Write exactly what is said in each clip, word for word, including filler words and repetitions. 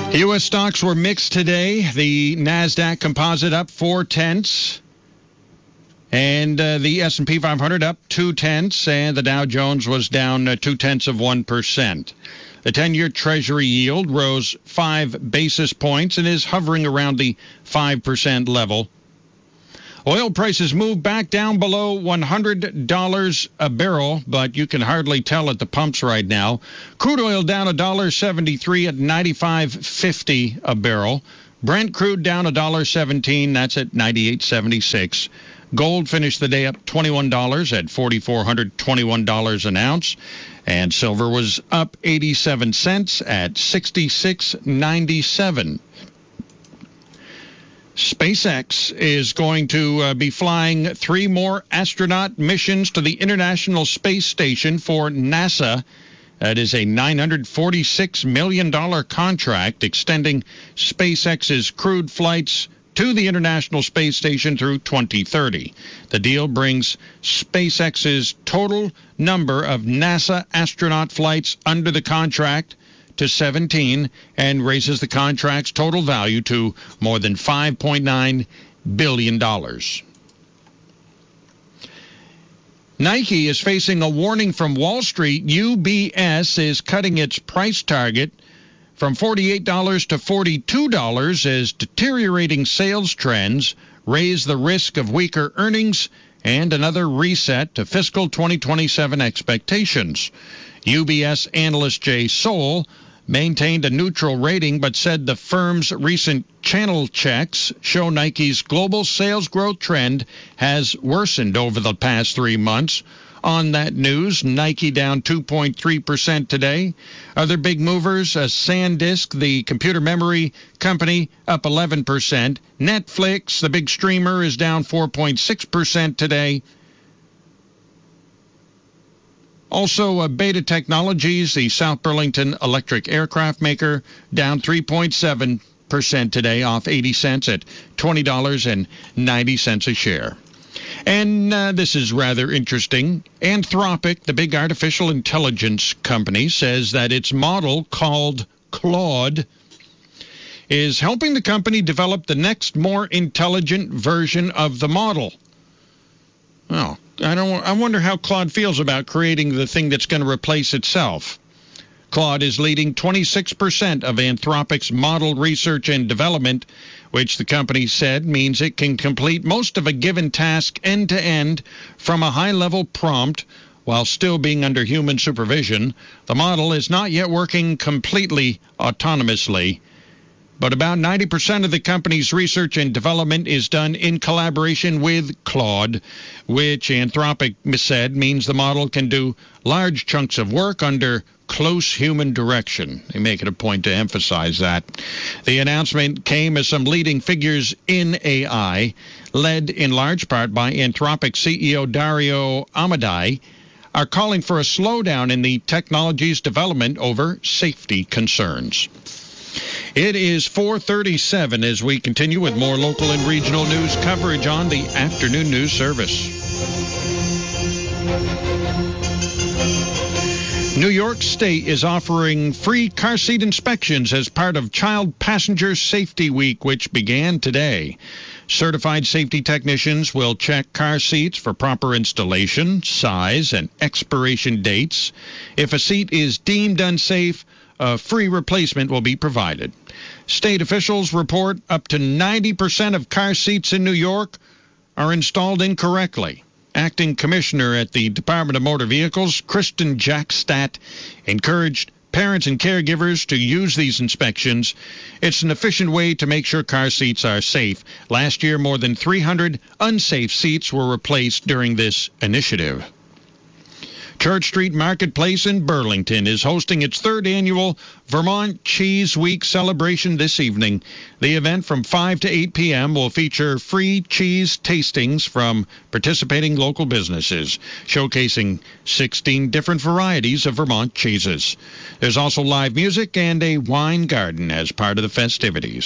U S stocks were mixed today. The NASDAQ composite up four tenths. And uh, the S and P five hundred up two tenths. And the Dow Jones was down uh, two tenths of one percent. The ten-year Treasury yield rose five basis points and is hovering around the five percent level. Oil prices moved back down below one hundred dollars a barrel, but you can hardly tell at the pumps right now. Crude oil down one dollar and seventy-three cents at ninety-five fifty a barrel. Brent crude down one dollar and seventeen cents, that's at ninety-eight seventy-six. Gold finished the day up twenty-one dollars at four thousand four hundred twenty-one dollars an ounce. And silver was up eighty-seven cents at sixty-six ninety-seven. SpaceX is going to uh, be flying three more astronaut missions to the International Space Station for NASA. That is a nine hundred forty-six million dollars contract extending SpaceX's crewed flights to the International Space Station through twenty thirty. The deal brings SpaceX's total number of NASA astronaut flights under the contract to seventeen and raises the contract's total value to more than five point nine billion dollars. Nike is facing a warning from Wall Street. U B S is cutting its price target from forty-eight dollars to forty-two dollars as deteriorating sales trends raise the risk of weaker earnings and another reset to fiscal twenty twenty-seven expectations. U B S analyst Jay Soul maintained a neutral rating but said the firm's recent channel checks show Nike's global sales growth trend has worsened over the past three months. On that news, Nike down two point three percent today. Other big movers, uh, SanDisk, the computer memory company, up eleven percent. Netflix, the big streamer, is down four point six percent today. Also, uh, Beta Technologies, the South Burlington electric aircraft maker, down three point seven percent today, off eighty cents at twenty dollars and ninety cents a share. And uh, this is rather interesting. Anthropic, the big artificial intelligence company, says that its model called Claude is helping the company develop the next more intelligent version of the model. Well, I don't. I wonder how Claude feels about creating the thing that's going to replace itself. Claude is leading twenty-six percent of Anthropic's model research and development, which the company said means it can complete most of a given task end-to-end from a high-level prompt while still being under human supervision. The model is not yet working completely autonomously, but about ninety percent of the company's research and development is done in collaboration with Claude, which Anthropic said means the model can do large chunks of work under close human direction. They make it a point to emphasize that. The announcement came as some leading figures in A I, led in large part by Anthropic C E O Dario Amodei, are calling for a slowdown in the technology's development over safety concerns. It is four thirty-seven as we continue with more local and regional news coverage on the Afternoon News Service. New York State is offering free car seat inspections as part of Child Passenger Safety Week, which began today. Certified safety technicians will check car seats for proper installation, size, and expiration dates. If a seat is deemed unsafe, a free replacement will be provided. State officials report up to ninety percent of car seats in New York are installed incorrectly. Acting Commissioner at the Department of Motor Vehicles, Kristen Jackstadt, encouraged parents and caregivers to use these inspections. It's an efficient way to make sure car seats are safe. Last year, more than three hundred unsafe seats were replaced during this initiative. Church Street Marketplace in Burlington is hosting its third annual Vermont Cheese Week celebration this evening. The event from five to eight p.m. will feature free cheese tastings from participating local businesses, showcasing sixteen different varieties of Vermont cheeses. There's also live music and a wine garden as part of the festivities.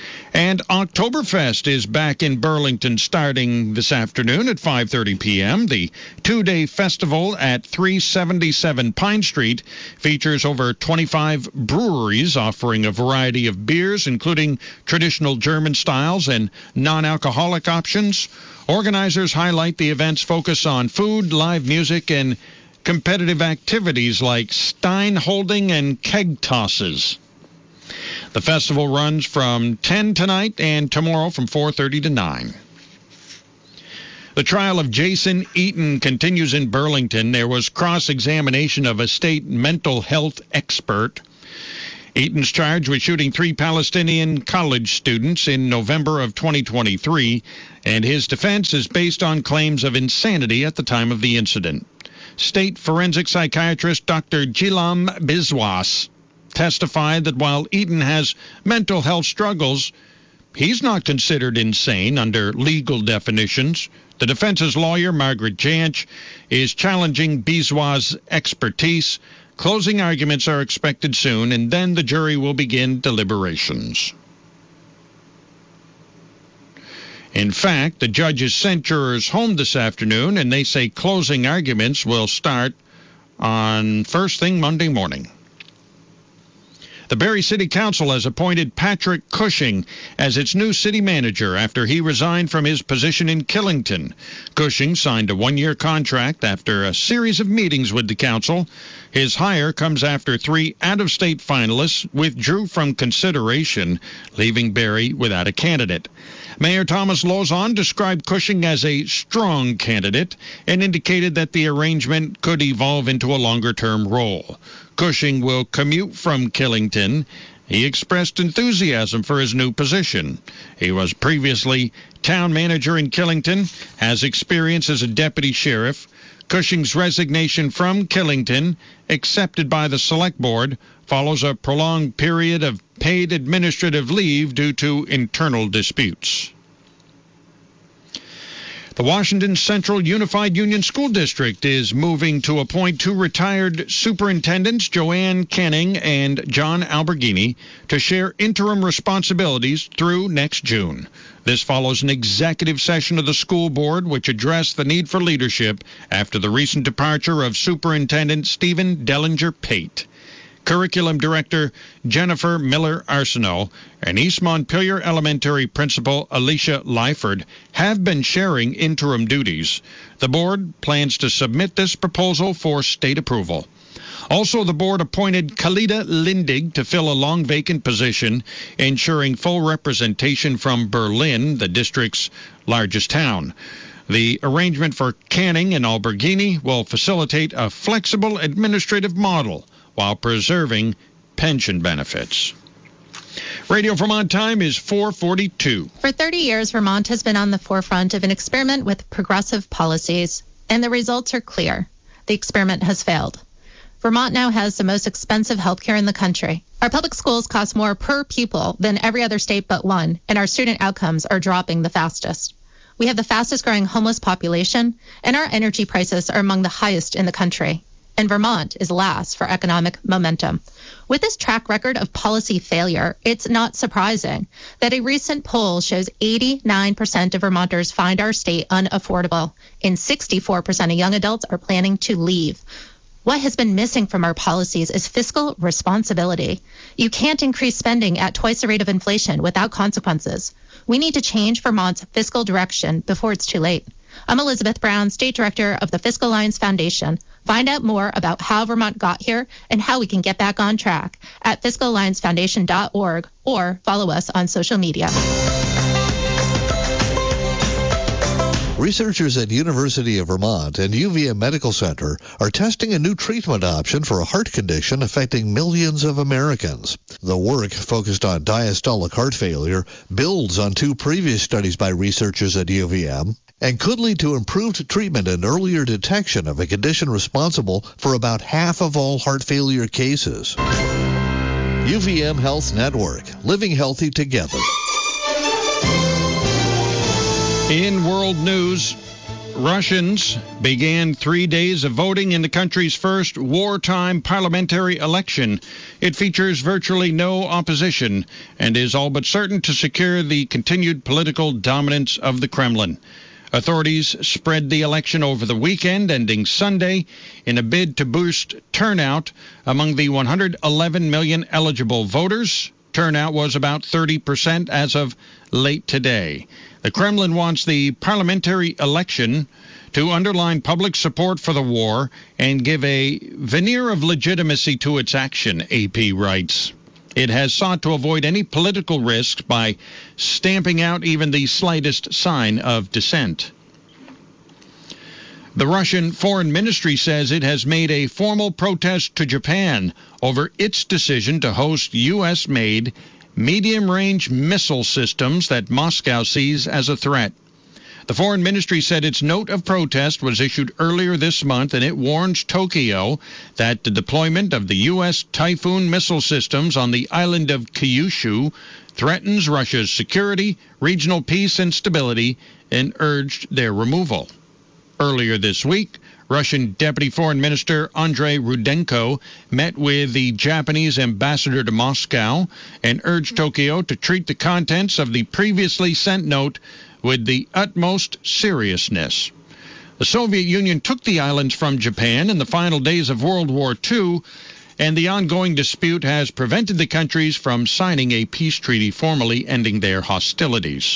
And Oktoberfest is back in Burlington starting this afternoon at five thirty p.m. The two-day festival at three seventy-seven Pine Street features over twenty-five breweries offering a variety of beers, including traditional German styles and non-alcoholic options. Organizers highlight the event's focus on food, live music, and competitive activities like stein holding and keg tosses. The festival runs from ten tonight and tomorrow from four thirty to nine. The trial of Jason Eaton continues in Burlington. There was cross-examination of a state mental health expert. Eaton's charged with shooting three Palestinian college students in November of twenty twenty-three, and his defense is based on claims of insanity at the time of the incident. State forensic psychiatrist Doctor Jilam Biswas testified that while Eaton has mental health struggles, he's not considered insane under legal definitions. The defense's lawyer, Margaret Janch, is challenging Biswas' expertise. Closing arguments are expected soon, and then the jury will begin deliberations. In fact, the judges sent jurors home this afternoon, and they say closing arguments will start on first thing Monday morning. The Barrie City Council has appointed Patrick Cushing as its new city manager after he resigned from his position in Killington. Cushing signed a one-year contract after a series of meetings with the council. His hire comes after three out-of-state finalists withdrew from consideration, leaving Barrie without a candidate. Mayor Thomas Lozon described Cushing as a strong candidate and indicated that the arrangement could evolve into a longer-term role. Cushing will commute from Killington. He expressed enthusiasm for his new position. He was previously town manager in Killington, has experience as a deputy sheriff. Cushing's resignation from Killington, accepted by the Select Board, follows a prolonged period of paid administrative leave due to internal disputes. The Washington Central Unified Union School District is moving to appoint two retired superintendents, Joanne Canning and John Alberghini, to share interim responsibilities through next June. This follows an executive session of the school board which addressed the need for leadership after the recent departure of Superintendent Stephen Dellinger-Pate. Curriculum Director Jennifer Miller-Arsenault and East Montpelier Elementary Principal Alicia Lyford have been sharing interim duties. The board plans to submit this proposal for state approval. Also, the board appointed Kalida Lindig to fill a long vacant position, ensuring full representation from Berlin, the district's largest town. The arrangement for Canning and Alberghini will facilitate a flexible administrative model while preserving pension benefits. Radio Vermont time is four forty-two. For thirty years, Vermont has been on the forefront of an experiment with progressive policies, and the results are clear. The experiment has failed. Vermont now has the most expensive health care in the country. Our public schools cost more per pupil than every other state but one, and our student outcomes are dropping the fastest. We have the fastest growing homeless population, and our energy prices are among the highest in the country. And Vermont is last for economic momentum. With this track record of policy failure, it's not surprising that a recent poll shows eighty-nine percent of Vermonters find our state unaffordable, and sixty-four percent of young adults are planning to leave. What has been missing from our policies is fiscal responsibility. You can't increase spending at twice the rate of inflation without consequences. We need to change Vermont's fiscal direction before it's too late. I'm Elizabeth Brown, State Director of the Fiscal Alliance Foundation. Find out more about how Vermont got here and how we can get back on track at fiscal alliance foundation dot org or follow us on social media. Researchers at University of Vermont and U V M Medical Center are testing a new treatment option for a heart condition affecting millions of Americans. The work, focused on diastolic heart failure, builds on two previous studies by researchers at U V M and could lead to improved treatment and earlier detection of a condition responsible for about half of all heart failure cases. U V M Health Network, living healthy together. In world news, Russians began three days of voting in the country's first wartime parliamentary election. It features virtually no opposition and is all but certain to secure the continued political dominance of the Kremlin. Authorities spread the election over the weekend, ending Sunday, in a bid to boost turnout among the one hundred eleven million eligible voters. Turnout was about thirty percent as of late today. The Kremlin wants the parliamentary election to underline public support for the war and give a veneer of legitimacy to its action, A P writes. It has sought to avoid any political risks by stamping out even the slightest sign of dissent. The Russian Foreign Ministry says it has made a formal protest to Japan over its decision to host U S-made medium-range missile systems that Moscow sees as a threat. The Foreign Ministry said its note of protest was issued earlier this month, and it warns Tokyo that the deployment of the U S Typhoon missile systems on the island of Kyushu threatens Russia's security, regional peace, and stability, and urged their removal. Earlier this week, Russian Deputy Foreign Minister Andrei Rudenko met with the Japanese ambassador to Moscow and urged Tokyo to treat the contents of the previously sent note with the utmost seriousness. The Soviet Union took the islands from Japan in the final days of World War Two, and the ongoing dispute has prevented the countries from signing a peace treaty formally ending their hostilities.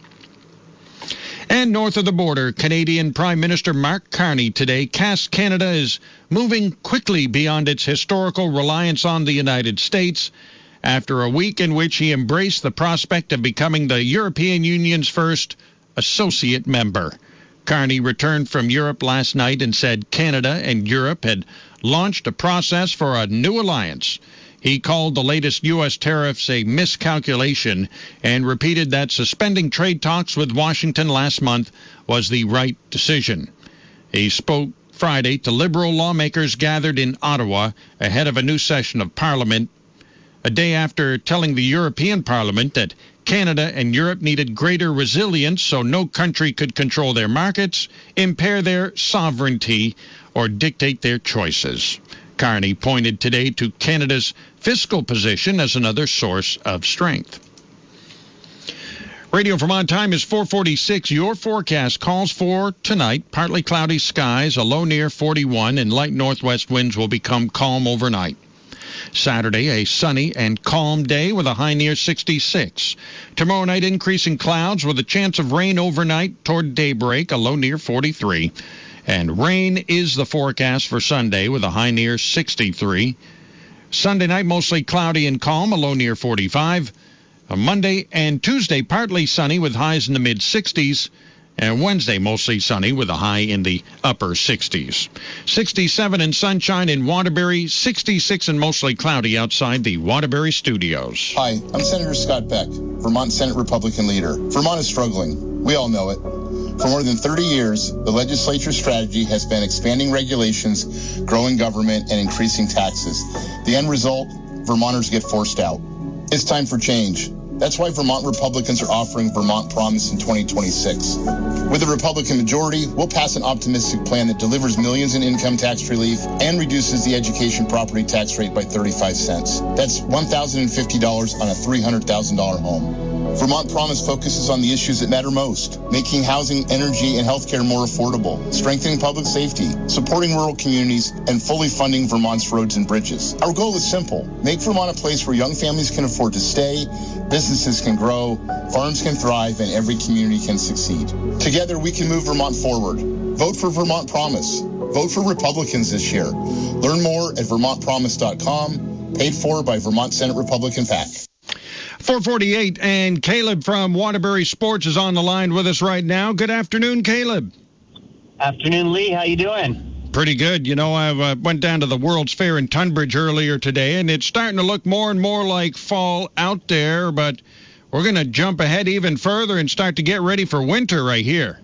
And north of the border, Canadian Prime Minister Mark Carney today cast Canada as moving quickly beyond its historical reliance on the United States after a week in which he embraced the prospect of becoming the European Union's first associate member. Carney returned from Europe last night and said Canada and Europe had launched a process for a new alliance. He called the latest U S tariffs a miscalculation and repeated that suspending trade talks with Washington last month was the right decision. He spoke Friday to Liberal lawmakers gathered in Ottawa ahead of a new session of Parliament, a day after telling the European Parliament that Canada and Europe needed greater resilience so no country could control their markets, impair their sovereignty, or dictate their choices. Carney pointed today to Canada's fiscal position as another source of strength. Radio Vermont time is four forty-six. Your forecast calls for tonight partly cloudy skies, a low near forty-one, and light northwest winds will become calm overnight. Saturday, a sunny and calm day with a high near sixty-six. Tomorrow night, increasing clouds with a chance of rain overnight toward daybreak, a low near forty-three. And rain is the forecast for Sunday with a high near sixty-three. Sunday night, mostly cloudy and calm, a low near forty-five. On Monday and Tuesday, partly sunny with highs in the mid-sixties. And Wednesday, mostly sunny with a high in the upper sixties. sixty-seven and sunshine in Waterbury, sixty-six and mostly cloudy outside the Waterbury studios. Hi, I'm Senator Scott Beck, Vermont Senate Republican leader. Vermont is struggling. We all know it. For more than thirty years, the legislature's strategy has been expanding regulations, growing government, and increasing taxes. The end result, Vermonters get forced out. It's time for change. That's why Vermont Republicans are offering Vermont Promise in twenty twenty-six. With a Republican majority, we'll pass an optimistic plan that delivers millions in income tax relief and reduces the education property tax rate by thirty-five cents. That's one thousand fifty dollars on a three hundred thousand dollars home. Vermont Promise focuses on the issues that matter most, making housing, energy, and healthcare more affordable, strengthening public safety, supporting rural communities, and fully funding Vermont's roads and bridges. Our goal is simple. Make Vermont a place where young families can afford to stay, businesses can grow, farms can thrive, and every community can succeed. Together, we can move Vermont forward. Vote for Vermont Promise. Vote for Republicans this year. Learn more at vermont promise dot com, paid for by Vermont Senate Republican PAC. four forty-eight, and Caleb from Waterbury Sports is on the line with us right now. Good afternoon, Caleb. Afternoon, Lee. How you doing? Pretty good. You know, I uh, went down to the World's Fair in Tunbridge earlier today, and it's starting to look more and more like fall out there, but we're going to jump ahead even further and start to get ready for winter right here.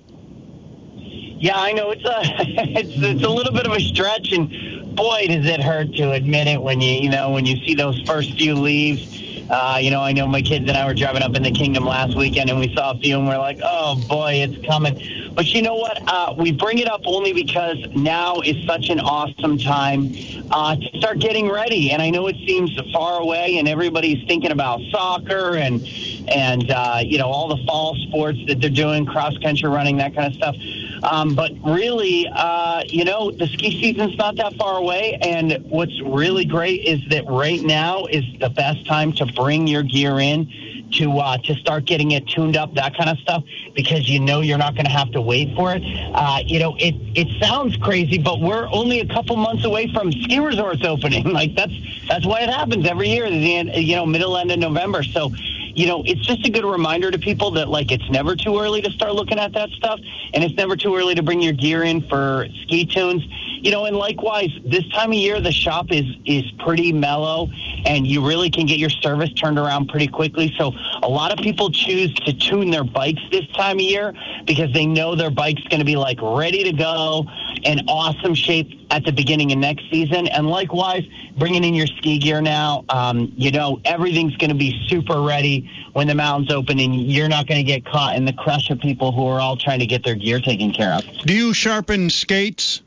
Yeah, I know. It's a, it's, it's a little bit of a stretch, and boy, does it hurt to admit it when you, you know, when you see those first few leaves Uh, you know, I know my kids and I were driving up in the Kingdom last weekend, and we saw a few, and we're like, oh, boy, it's coming. But you know what? Uh, we bring it up only because now is such an awesome time uh, to start getting ready. And I know it seems far away, and everybody's thinking about soccer and, and uh, you know, all the fall sports that they're doing, cross-country running, that kind of stuff. Um, but really, uh, you know, the ski season's not that far away, and what's really great is that right now is the best time to bring your gear in to uh, to start getting it tuned up, that kind of stuff, because you know you're not going to have to wait for it. Uh, you know, it it sounds crazy, but we're only a couple months away from ski resorts opening. Like, that's that's why it happens every year, the end, you know, middle end of November. So, you know, it's just a good reminder to people that, like, it's never too early to start looking at that stuff, and it's never too early to bring your gear in for ski tunes. You know, and likewise, this time of year, the shop is, is pretty mellow, and you really can get your service turned around pretty quickly. So a lot of people choose to tune their bikes this time of year because they know their bike's going to be, like, ready to go in awesome shape at the beginning of next season. And likewise, bringing in your ski gear now, um, you know, everything's going to be super ready when the mountains open, and you're not going to get caught in the crush of people who are all trying to get their gear taken care of. Do you sharpen skates?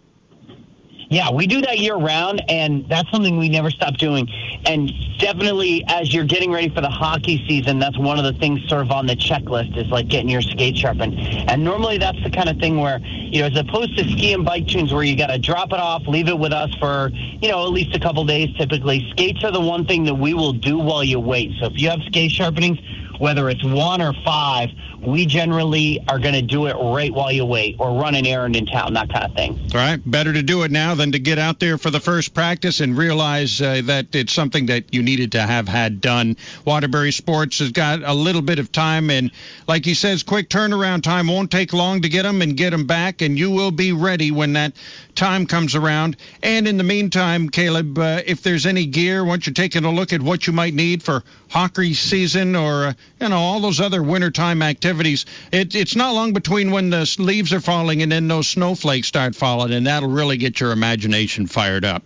Yeah, we do that year-round, and that's something we never stop doing. And definitely, as you're getting ready for the hockey season, that's one of the things sort of on the checklist is, like, getting your skate sharpened. And normally that's the kind of thing where, you know, as opposed to ski and bike tunes where you got to drop it off, leave it with us for, you know, at least a couple days typically, skates are the one thing that we will do while you wait. So if you have skate sharpenings, whether it's one or five, we generally are going to do it right while you wait or run an errand in town, that kind of thing. All right. Better to do it now than to get out there for the first practice and realize uh, that it's something that you needed to have had done. Waterbury Sports has got a little bit of time, and like he says, quick turnaround time. Won't take long to get them and get them back, and you will be ready when that time comes around. And in the meantime, Caleb, uh, if there's any gear, once you're taking a look at what you might need for hockey season or, uh, you know, all those other wintertime activities, it, it's not long between when the leaves are falling and then those snowflakes start falling, and that'll really get your imagination fired up.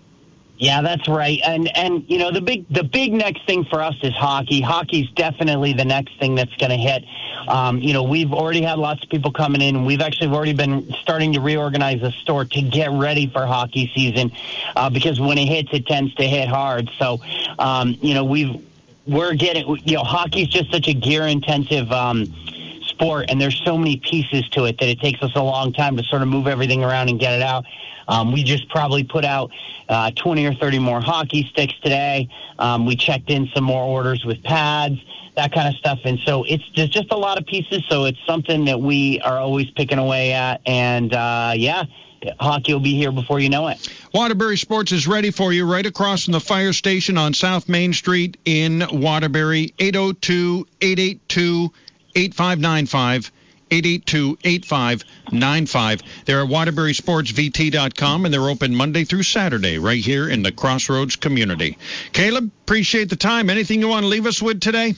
Yeah, that's right. And, and you know, the big the big next thing for us is hockey. Hockey's definitely the next thing that's going to hit. Um, you know, we've already had lots of people coming in. We've actually already been starting to reorganize the store to get ready for hockey season uh, because when it hits, it tends to hit hard. So, um, you know, we've we're getting, you know, hockey's just such a gear-intensive um, sport, and there's so many pieces to it that it takes us a long time to sort of move everything around and get it out. Um, we just probably put out uh, twenty or thirty more hockey sticks today. Um, we checked in some more orders with pads, that kind of stuff. And so it's there's just a lot of pieces. So it's something that we are always picking away at. And, uh, yeah, hockey will be here before you know it. Waterbury Sports is ready for you right across from the fire station on South Main Street in Waterbury. eight oh two, eight eight two, eight five nine five. eight eight two, eight five nine five. They're at waterbury sports v t dot com, and they're open Monday through Saturday right here in the Crossroads community. Caleb, appreciate the time. Anything you want to leave us with today?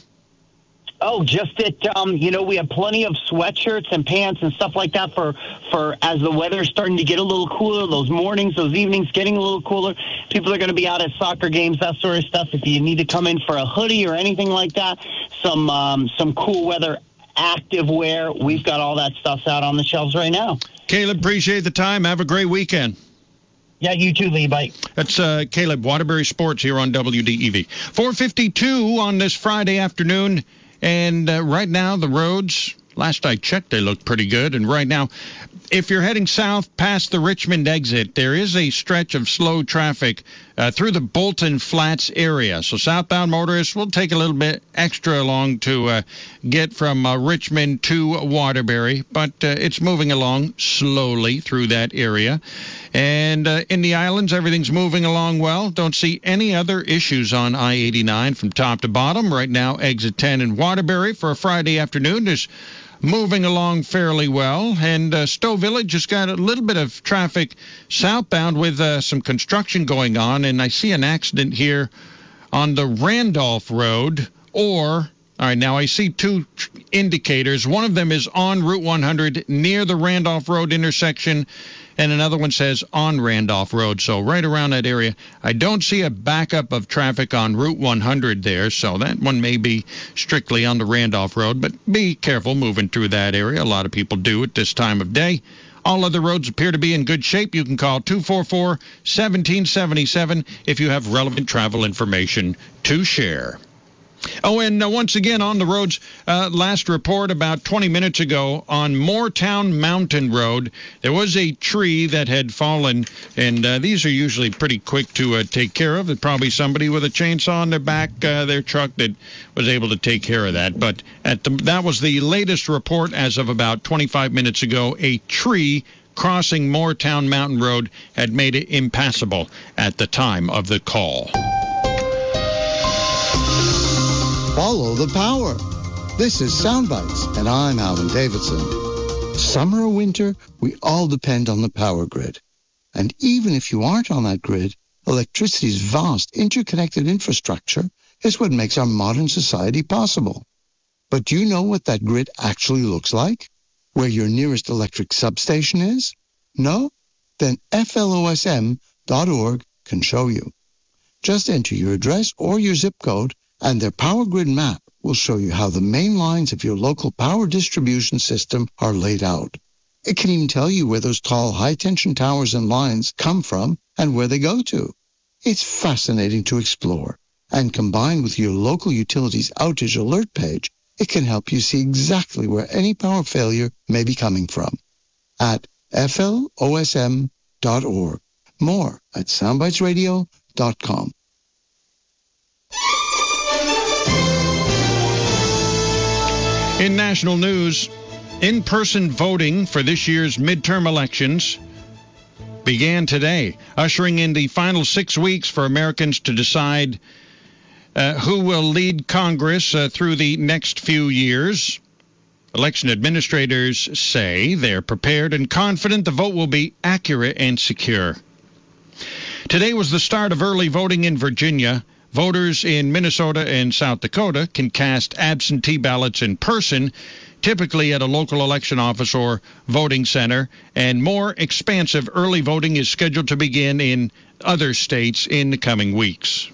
Oh, just that, um, you know, we have plenty of sweatshirts and pants and stuff like that for, for as the weather's starting to get a little cooler, those mornings, those evenings getting a little cooler. People are going to be out at soccer games, that sort of stuff. If you need to come in for a hoodie or anything like that, some um, some cool weather active wear, we've got all that stuff out on the shelves right now. Caleb, appreciate the time. Have a great weekend. Yeah, you too, Lee. Bye. That's uh, Caleb, Waterbury Sports here on W D E V. four fifty-two on this Friday afternoon, and uh, right now the roads, last I checked, they look pretty good. And right now, if you're heading south past the Richmond exit, there is a stretch of slow traffic uh, through the Bolton Flats area. So southbound motorists will take a little bit extra long to uh, get from uh, Richmond to Waterbury, but uh, it's moving along slowly through that area. And uh, in the islands, everything's moving along well. Don't see any other issues on I eighty-nine from top to bottom. Right now, exit ten in Waterbury for a Friday afternoon is moving along fairly well. And uh, Stowe Village has got a little bit of traffic southbound with uh, some construction going on. And I see an accident here on the Randolph Road. Or, all right, now I see two indicators. One of them is on Route one hundred near the Randolph Road intersection. and another one says on Randolph Road. So right around that area. I don't see a backup of traffic on Route one hundred there, so that one may be strictly on the Randolph Road, but be careful moving through that area. A lot of people do at this time of day. All other roads appear to be in good shape. You can call two four four, one seven seven seven if you have relevant travel information to share. Oh, and uh, once again on the roads, uh, last report about twenty minutes ago on Moortown Mountain Road, there was a tree that had fallen, and uh, these are usually pretty quick to uh, take care of. There's probably somebody with a chainsaw on their back, uh, their truck, that was able to take care of that. But at the, that was the latest report as of about twenty-five minutes ago. A tree crossing Moortown Mountain Road had made it impassable at the time of the call. Follow the power. This is Soundbites, and I'm Alan Davidson. Summer or winter, we all depend on the power grid. And even if you aren't on that grid, electricity's vast interconnected infrastructure is what makes our modern society possible. But do you know what that grid actually looks like? Where your nearest electric substation is? No? Then F L O S M dot org can show you. Just enter your address or your zip code, and their power grid map will show you how the main lines of your local power distribution system are laid out. It can even tell you where those tall high-tension towers and lines come from and where they go to. It's fascinating to explore, and combined with your local utility's outage alert page, it can help you see exactly where any power failure may be coming from. At F L O S M dot org. More at soundbites radio dot com. In national news, in-person voting for this year's midterm elections began today, ushering in the final six weeks for Americans to decide uh, who will lead Congress uh, through the next few years. Election administrators say they're prepared and confident the vote will be accurate and secure. Today was the start of early voting in Virginia. Voters in Minnesota and South Dakota can cast absentee ballots in person, typically at a local election office or voting center, and more expansive early voting is scheduled to begin in other states in the coming weeks.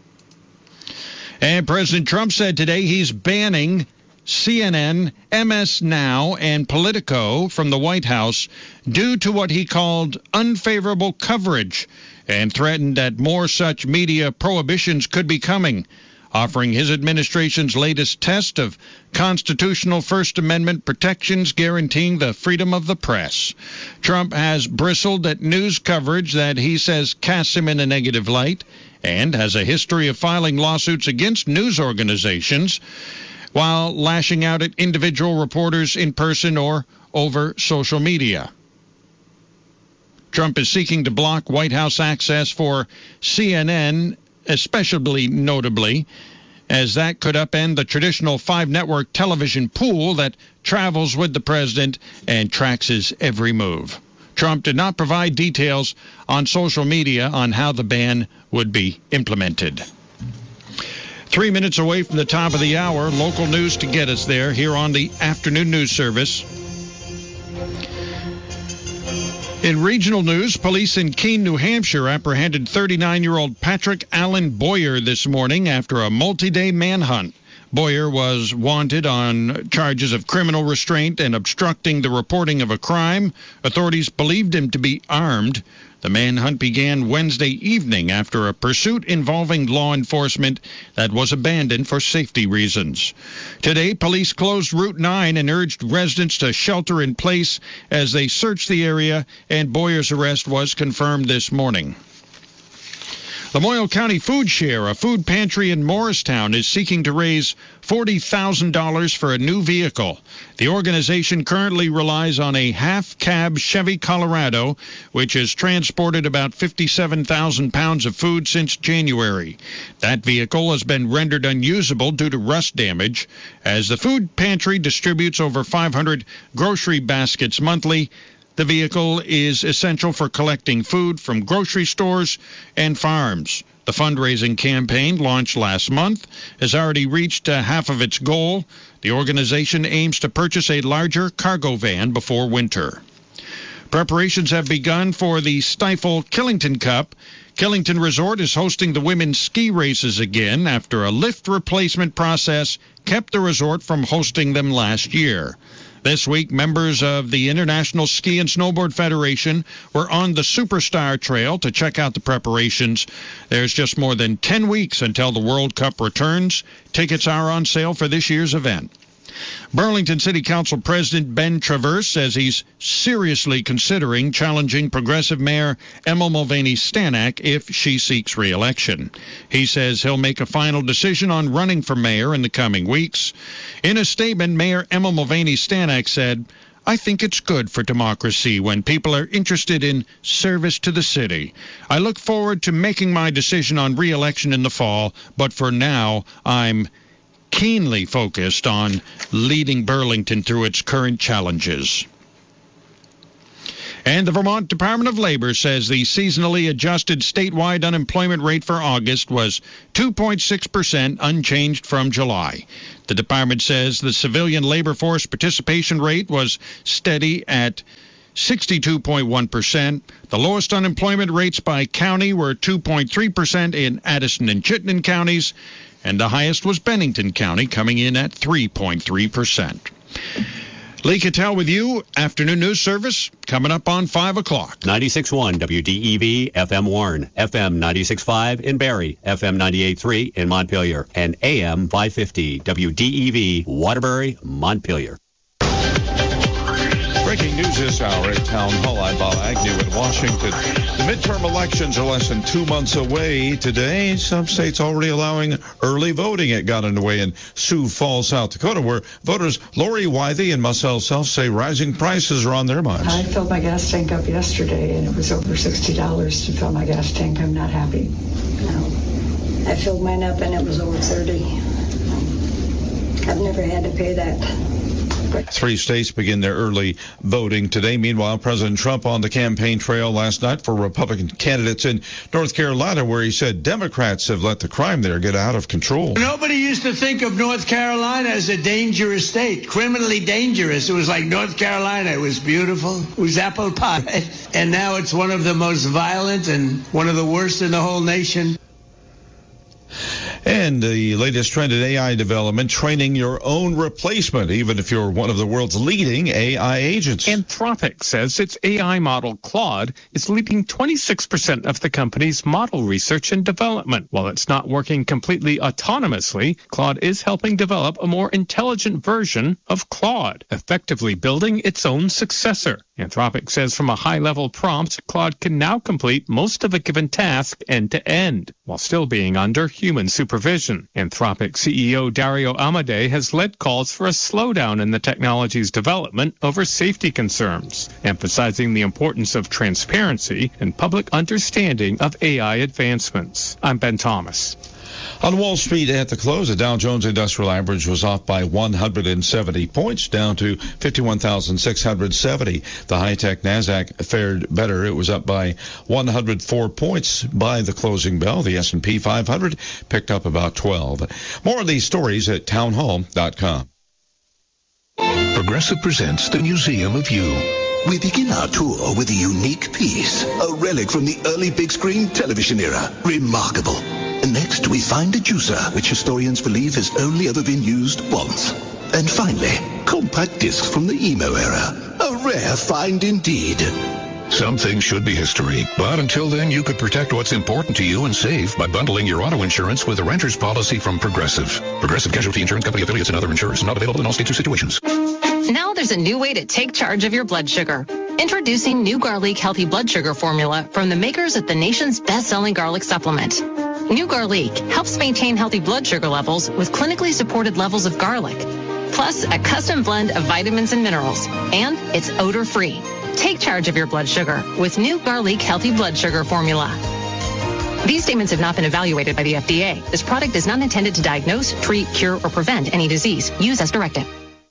And President Trump said today he's banning C N N, M S Now, and Politico from the White House due to what he called unfavorable coverage, and threatened that more such media prohibitions could be coming, offering his administration's latest test of constitutional First Amendment protections guaranteeing the freedom of the press. Trump has bristled at news coverage that he says casts him in a negative light, and has a history of filing lawsuits against news organizations while lashing out at individual reporters in person or over social media. Trump is seeking to block White House access for C N N, especially notably, as that could upend the traditional five-network television pool that travels with the president and tracks his every move. Trump did not provide details on social media on how the ban would be implemented. Three minutes away from the top of the hour, local news to get us there here on the afternoon news service. In regional news, police in Keene, New Hampshire apprehended thirty-nine-year-old Patrick Allen Boyer this morning after a multi-day manhunt. Boyer was wanted on charges of criminal restraint and obstructing the reporting of a crime. Authorities believed him to be armed. The manhunt began Wednesday evening after a pursuit involving law enforcement that was abandoned for safety reasons. Today, police closed Route nine and urged residents to shelter in place as they searched the area, and Boyer's arrest was confirmed this morning. Lamoille County Food Share, a food pantry in Morristown, is seeking to raise forty thousand dollars for a new vehicle. The organization currently relies on a half-cab Chevy Colorado, which has transported about fifty-seven thousand pounds of food since January. That vehicle has been rendered unusable due to rust damage. As the food pantry distributes over five hundred grocery baskets monthly, the vehicle is essential for collecting food from grocery stores and farms. The fundraising campaign, launched last month, has already reached uh, half of its goal. The organization aims to purchase a larger cargo van before winter. Preparations have begun for the Stifel Killington Cup. Killington Resort is hosting the women's ski races again after a lift replacement process kept the resort from hosting them last year. This week, members of the International Ski and Snowboard Federation were on the Superstar Trail to check out the preparations. There's just more than ten weeks until the World Cup returns. Tickets are on sale for this year's event. Burlington City Council President Ben Traverse says he's seriously considering challenging Progressive Mayor Emma Mulvaney Stanak if she seeks re-election. He says he'll make a final decision on running for mayor in the coming weeks. In a statement, Mayor Emma Mulvaney Stanak said, "I think it's good for democracy when people are interested in service to the city. I look forward to making my decision on re-election in the fall, but for now, I'm keenly focused on leading Burlington through its current challenges." And the Vermont Department of Labor says the seasonally adjusted statewide unemployment rate for August was two point six percent, unchanged from July. The department says the civilian labor force participation rate was steady at sixty-two point one percent. The lowest unemployment rates by county were two point three percent in Addison and Chittenden counties, and the highest was Bennington County, coming in at three point three percent. Lee Cattell with you. Afternoon news service coming up on five o'clock. ninety-six point one W D E V F M Warren, F M ninety-six point five in Barrie, F M ninety-eight point three in Montpelier, and A M five fifty W D E V Waterbury, Montpelier. Breaking news this hour at Town Hall. I'm Bob Agnew in Washington. The midterm elections are less than two months away today. Some states already allowing early voting. It got underway in Sioux Falls, South Dakota, where voters Lori Wythe and Marcel Self say rising prices are on their minds. I filled my gas tank up yesterday, and it was over sixty dollars to fill my gas tank. I'm not happy. No. I filled mine up, and it was over thirty. I've never had to pay that. Three states begin their early voting today. Meanwhile, President Trump on the campaign trail last night for Republican candidates in North Carolina, where he said Democrats have let the crime there get out of control. Nobody used to think of North Carolina as a dangerous state, criminally dangerous. It was like North Carolina. It was beautiful. It was apple pie. And now it's one of the most violent and one of the worst in the whole nation. And the latest trend in A I development, training your own replacement, even if you're one of the world's leading A I agents. Anthropic says its A I model, Claude, is leading twenty-six percent of the company's model research and development. While it's not working completely autonomously, Claude is helping develop a more intelligent version of Claude, effectively building its own successor. Anthropic says from a high-level prompt, Claude can now complete most of a given task end-to-end, while still being under human supervision. Anthropic C E O Dario Amodei has led calls for a slowdown in the technology's development over safety concerns, emphasizing the importance of transparency and public understanding of A I advancements. I'm Ben Thomas. On Wall Street at the close, the Dow Jones Industrial Average was off by one hundred seventy points, down to fifty-one thousand six hundred seventy. The high-tech NASDAQ fared better. It was up by one hundred four points by the closing bell. The S and P five hundred picked up about twelve. More of these stories at townhall dot com. Progressive presents the Museum of You. We begin our tour with a unique piece, a relic from the early big screen television era. Remarkable. Next, we find a juicer, which historians believe has only ever been used once. And finally, compact discs from the emo era. A rare find indeed. Some things should be history, but until then, you could protect what's important to you and save by bundling your auto insurance with a renter's policy from Progressive. Progressive Casualty Insurance Company affiliates and other insurers, not available in all states or situations. Now there's a new way to take charge of your blood sugar. Introducing New Garlic Healthy Blood Sugar Formula from the makers of the nation's best-selling garlic supplement. New Garlic helps maintain healthy blood sugar levels with clinically supported levels of garlic, plus a custom blend of vitamins and minerals, and it's odor-free. Take charge of your blood sugar with New Garlic Healthy Blood Sugar Formula. These statements have not been evaluated by the F D A. This product is not intended to diagnose, treat, cure, or prevent any disease. Use as directed.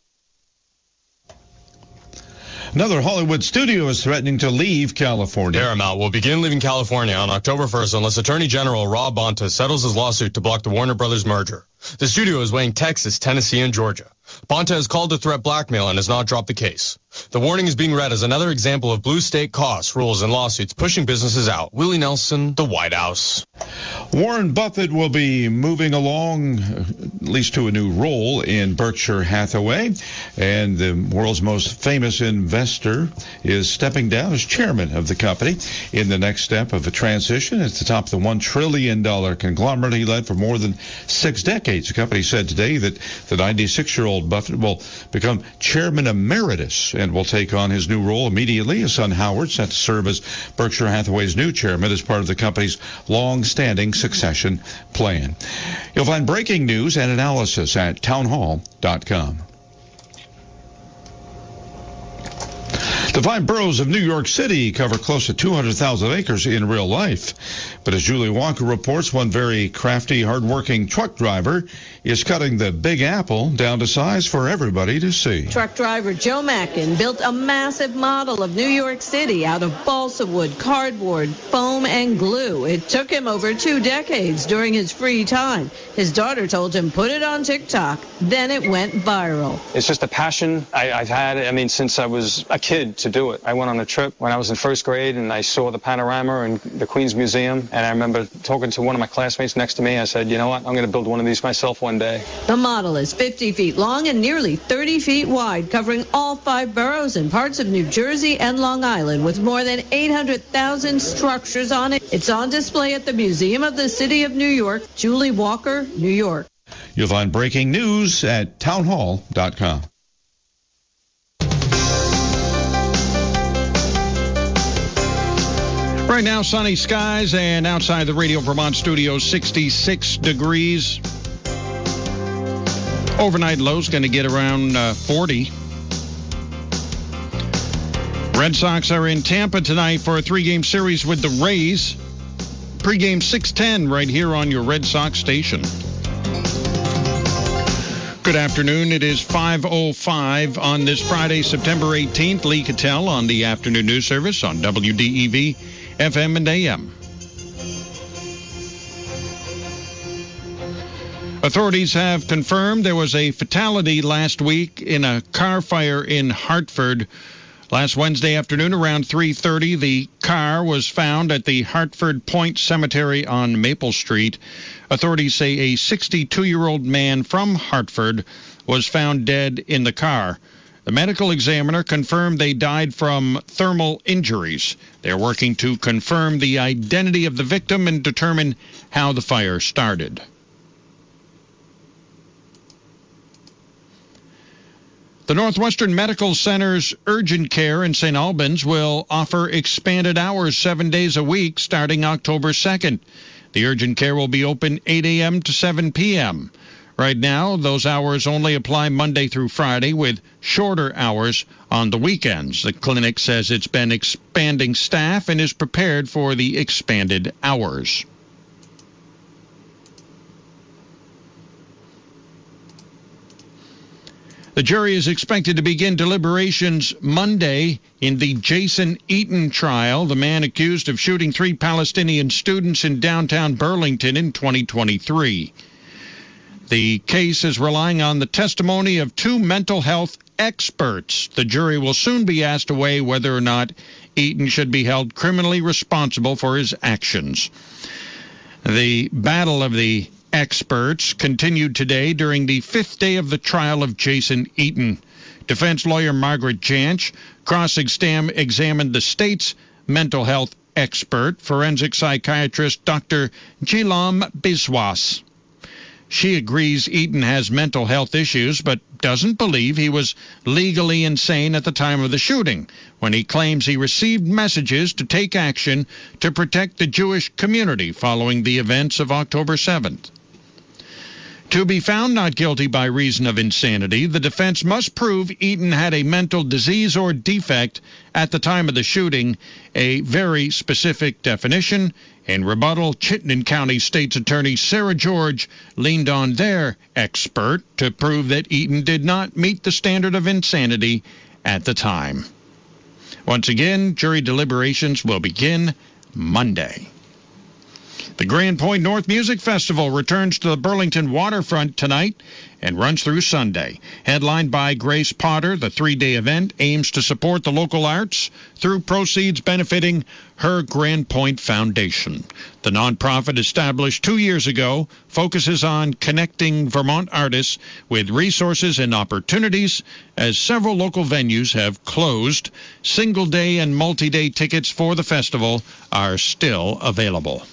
Another Hollywood studio is threatening to leave California. Paramount will begin leaving California on October first unless Attorney General Rob Bonta settles his lawsuit to block the Warner Brothers merger. The studio is weighing Texas, Tennessee, and Georgia. Bonta has called the threat blackmail and has not dropped the case. The warning is being read as another example of blue state costs, rules, and lawsuits pushing businesses out. Willie Nelson, the White House. Warren Buffett will be moving along, at least to a new role in Berkshire Hathaway, and the world's most famous investor is stepping down as chairman of the company in the next step of a transition at the top of the one trillion dollars conglomerate he led for more than six decades. The company said today that the ninety-six-year-old Buffett will become chairman emeritus and will take on his new role immediately. His son Howard set to serve as Berkshire Hathaway's new chairman as part of the company's long-standing succession plan. You'll find breaking news and analysis at townhall dot com. The five boroughs of New York City cover close to two hundred thousand acres in real life. But as Julie Walker reports, one very crafty, hardworking truck driver is cutting the Big Apple down to size for everybody to see. Truck driver Joe Mackin built a massive model of New York City out of balsa wood, cardboard, foam, and glue. It took him over two decades during his free time. His daughter told him, put it on TikTok. Then it went viral. It's just a passion I, I've had, I mean, since I was a kid to do it. I went on a trip when I was in first grade, and I saw the panorama and the Queens Museum, and I remember talking to one of my classmates next to me. I said, you know what, I'm going to build one of these myself one day. The model is fifty feet long and nearly thirty feet wide, covering all five boroughs and parts of New Jersey and Long Island, with more than eight hundred thousand structures on it. It's on display at the Museum of the City of New York. Julie Walker, New York. You'll find breaking news at townhall dot com. Right now, sunny skies, and outside the Radio Vermont studio, sixty-six degrees. Overnight low's going to get around uh, forty. Red Sox are in Tampa tonight for a three-game series with the Rays. Pre-game six ten right here on your Red Sox station. Good afternoon. It is five oh five on this Friday, September eighteenth. Lee Cattell on the afternoon news service on W D E V, F M and A M. Authorities have confirmed there was a fatality last week in a car fire in Hartford. Last Wednesday afternoon around three thirty, the car was found at the Hartford Point Cemetery on Maple Street. Authorities say a sixty-two-year-old man from Hartford was found dead in the car. The medical examiner confirmed they died from thermal injuries. They're working to confirm the identity of the victim and determine how the fire started. The Northwestern Medical Center's urgent care in Saint Albans will offer expanded hours seven days a week starting October second. The urgent care will be open eight a.m. to seven p.m. Right now, those hours only apply Monday through Friday with shorter hours on the weekends. The clinic says it's been expanding staff and is prepared for the expanded hours. The jury is expected to begin deliberations Monday in the Jason Eaton trial, the man accused of shooting three Palestinian students in downtown Burlington in twenty twenty-three. The case is relying on the testimony of two mental health experts. The jury will soon be asked to weigh whether or not Eaton should be held criminally responsible for his actions. The battle of the experts continued today during the fifth day of the trial of Jason Eaton. Defense lawyer Margaret Janch cross-examined the state's mental health expert, forensic psychiatrist Doctor Jilam Biswas. She agrees Eaton has mental health issues, but doesn't believe he was legally insane at the time of the shooting, when he claims he received messages to take action to protect the Jewish community following the events of October seventh. To be found not guilty by reason of insanity, the defense must prove Eaton had a mental disease or defect at the time of the shooting, a very specific definition. In rebuttal, Chittenden County State's Attorney Sarah George leaned on their expert to prove that Eaton did not meet the standard of insanity at the time. Once again, jury deliberations will begin Monday. The Grand Point North Music Festival returns to the Burlington waterfront tonight and runs through Sunday. Headlined by Grace Potter, the three-day event aims to support the local arts through proceeds benefiting her Grand Point Foundation. The nonprofit, established two years ago, focuses on connecting Vermont artists with resources and opportunities, as several local venues have closed. Single-day and multi-day tickets for the festival are still available.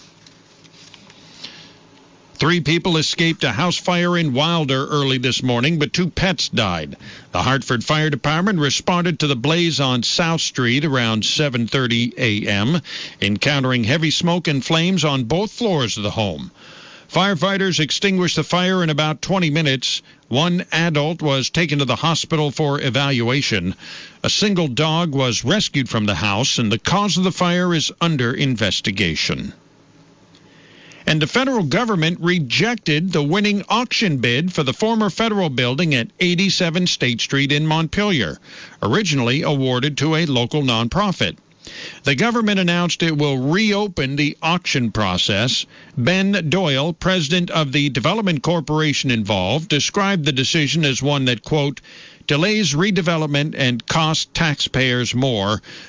Three people escaped a house fire in Wilder early this morning, but two pets died. The Hartford Fire Department responded to the blaze on South Street around seven thirty a.m., encountering heavy smoke and flames on both floors of the home. Firefighters extinguished the fire in about twenty minutes. One adult was taken to the hospital for evaluation. A single dog was rescued from the house, and the cause of the fire is under investigation. And the federal government rejected the winning auction bid for the former federal building at eighty-seven State Street in Montpelier, originally awarded to a local nonprofit. The government announced it will reopen the auction process. Ben Doyle, president of the development corporation involved, described the decision as one that, quote, delays redevelopment and costs taxpayers more.